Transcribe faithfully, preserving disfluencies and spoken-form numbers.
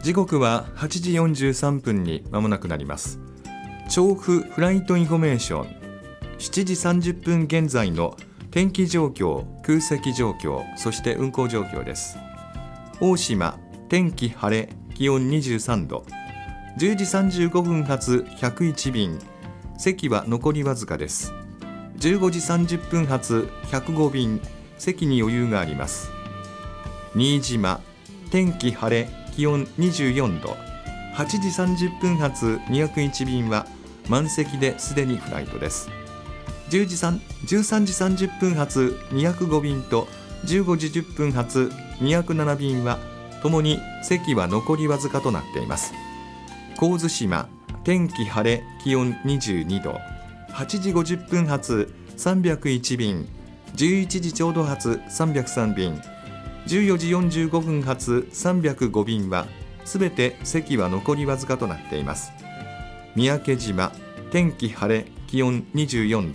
時刻ははちじよんじゅうさんぷんに間もなくなります。調布フライトインフォメーション、しちじさんじゅっぷん現在の天気状況、空席状況、そして運行状況です。大島、天気晴れ、気温にじゅうさんど、じゅうじさんじゅうごふん発ひゃくいち便、席は残りわずかです。じゅうごじさんじゅっぷん発ひゃくご便、席に余裕があります。新島、天気晴れ、気温にじゅうよんど、はちじさんじゅっぷん発にひゃくいち便は満席ですでにフライトです。じゅうじさんじゅうさんじさんじゅっぷん発にひゃくご便とじゅうごじじゅっぷん発にひゃくなな便はともに席は残りわずかとなっています。神津島、天気晴れ、気温にじゅうにど、はちじごじゅっぷん発さんびゃくいち便、じゅういちじちょうど発さんびゃくさん便、じゅうよじよんじゅうごふん発さんびゃくご便はすべて席は残りわずかとなっています。三宅島、天気晴れ、気温にじゅうよんど、